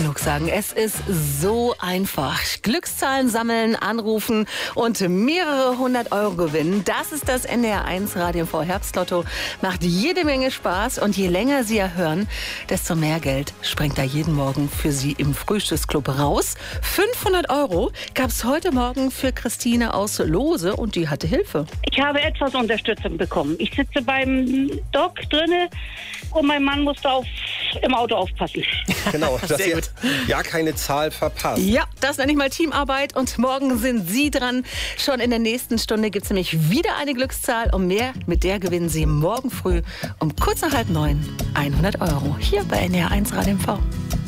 genug sagen. Es ist so einfach. Glückszahlen sammeln, anrufen und mehrere 100 Euro gewinnen. Das ist das NDR1 Radio V Herbstlotto. Macht jede Menge Spaß und je länger Sie ja hören, desto mehr Geld springt da jeden Morgen für Sie im Frühstücksclub raus. 500 Euro gab es heute Morgen für Christine aus Lohse und die hatte Hilfe. Ich habe etwas Unterstützung bekommen. Ich sitze beim Doc drinne und mein Mann musste im Auto aufpassen. Genau, dass ihr ja keine Zahl verpasst. Ja, das nenne ich mal Teamarbeit und morgen sind Sie dran. Schon in der nächsten Stunde gibt es nämlich wieder eine Glückszahl und mehr. Mit der gewinnen Sie morgen früh um kurz nach 8:30 100 Euro hier bei NDR1 Radio V.